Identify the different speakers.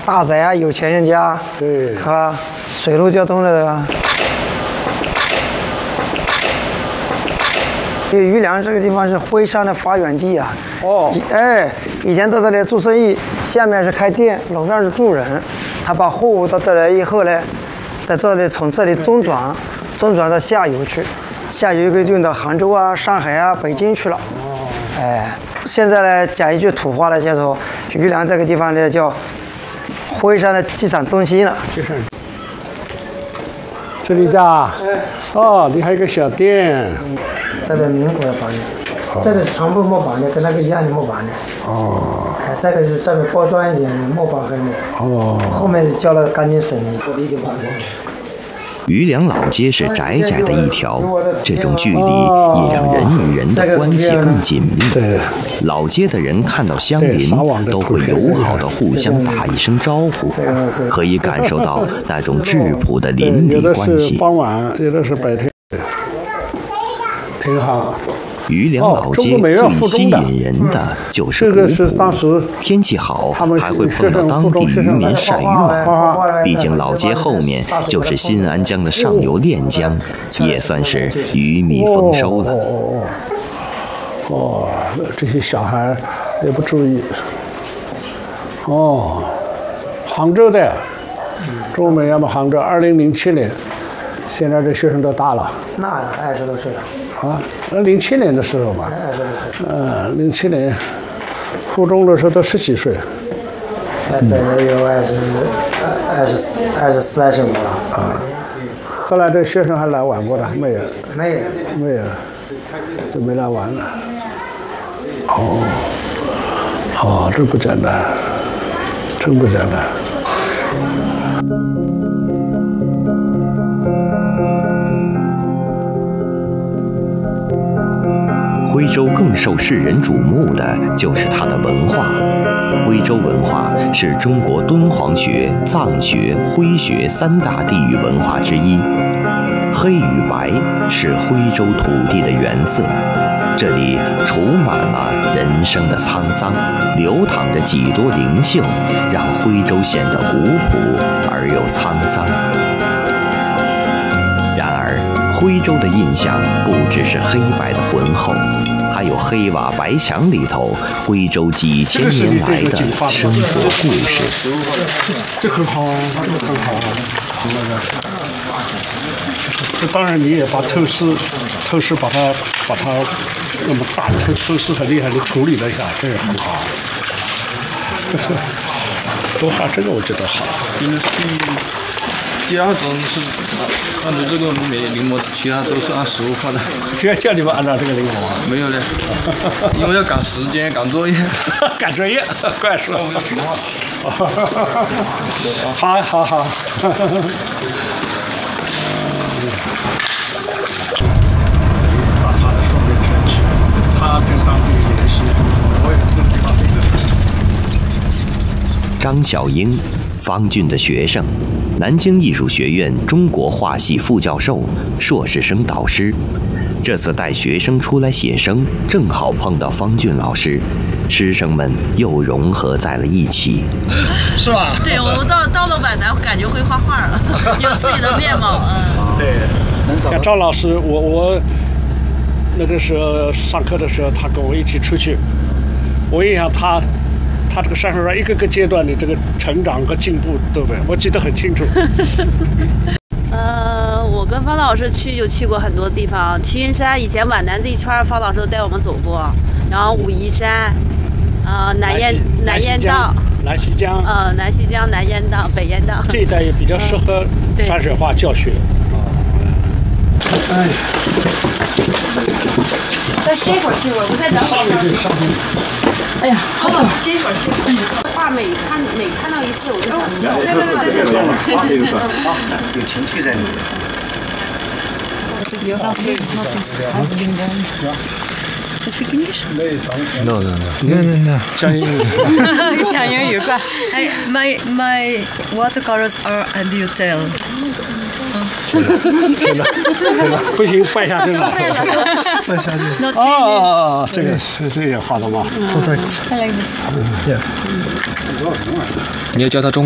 Speaker 1: 大宅啊，有钱人家，
Speaker 2: 对，
Speaker 1: 是吧？水陆交通的，对吧？因为余梁这个地方是徽商的发源地啊。
Speaker 2: 哦，
Speaker 1: 以前到这里做生意，下面是开店，楼上是住人。他把货物到这来以后呢，在这里从这里中转到下游去，下游就运到杭州啊、上海啊、北京去了。现在呢，讲一句土话呢，叫做余梁这个地方呢叫徽商的集散中心了。
Speaker 2: 这里家，哦，你还有个小店。
Speaker 1: 这个民国的房子，这个是全部木板的，跟那个一样的木板的。
Speaker 2: 哦。
Speaker 1: 这个是上面包装一点木板黑木。
Speaker 2: 哦。
Speaker 1: 后面浇了干净水泥。
Speaker 3: 余梁老街是窄窄的一条，这种距离也让人与人的关系更紧密。老街的人看到相邻都会友好的互相打一声招呼，可以感受到那种质朴的邻里关系。
Speaker 2: 有的是傍晚，有的是白天，挺好。
Speaker 3: 余梁老街最吸引人的就是古朴，天气好还会碰到当地渔民晒月。毕竟老街后面就是新安江的上游练江，也算是鱼米丰收了。
Speaker 2: 这些小孩也不注意。杭州的，中美要么杭州，2007年，现在这学生都大了。
Speaker 1: 那20多岁了。
Speaker 2: 07年的时候吧，07年，附中的时候都10几岁。
Speaker 1: 这有24、25了。
Speaker 2: 后来这学生还来玩过的没有？
Speaker 1: 没有，
Speaker 2: 就没来玩了。这不简单，真不简单。
Speaker 3: 徽州更受世人瞩目的就是它的文化。徽州文化是中国敦煌学、藏学、徽学3大地域文化之一。黑与白是徽州土地的原色，这里储满了人生的沧桑，流淌着几多灵秀，让徽州显得古朴而又沧桑。然而，徽州的印象不只是黑白的浑厚，还有黑瓦白墙里头徽州几千年来的生活故事。
Speaker 2: 这很好啊，这个很好啊。这当然你也把透视把它那么大的透视很厉害的处理了一下，这也很好。多画这个我觉得好。
Speaker 4: 第2种是按照这个临摹，其他都是按实物画的。
Speaker 2: 居然叫你们按照这个临摹啊？
Speaker 4: 没有嘞，因为要赶时间、赶作业。
Speaker 2: 赶作业，怪事。好。
Speaker 3: 张小英，方俊的学生，南京艺术学院中国画系副教授、硕士生导师。这次带学生出来写生，正好碰到方俊老师，师生们又融合在了一起。
Speaker 5: 是吧？对，我到了皖南，感觉会画画了，有自己的面貌。
Speaker 2: 对，像赵老师，我那个时候上课的时候，他跟我一起出去，我印象他这个山上一个个阶段的这个成长和进步，对不对？我记得很清楚。
Speaker 5: 我跟方老师就去过很多地方，齐云山以前皖南这一圈，方老师都带我们走过，然后武夷山，南烟道、
Speaker 2: 南溪江，
Speaker 5: 南溪江、南烟道、北烟道
Speaker 2: 这一带也比较适合山水画教学。
Speaker 5: 再歇一会儿，我再等会儿。哎呀，好，歇一会儿。画每看到一次，我就想笑。
Speaker 6: 有情绪在里面。
Speaker 7: Has been done. You speak English?
Speaker 6: No.
Speaker 2: 讲英语。
Speaker 5: 讲英语快。
Speaker 7: My watercolors are at the hotel.
Speaker 2: 不行，拜下真好。
Speaker 7: It's not finished.
Speaker 2: 这个也画的吗？
Speaker 7: I like this.
Speaker 6: 你要教他中。